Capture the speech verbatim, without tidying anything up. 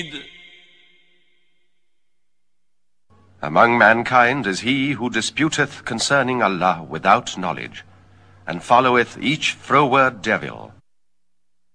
Among mankind is he who disputeth concerning Allah without knowledge, and followeth each froward devil.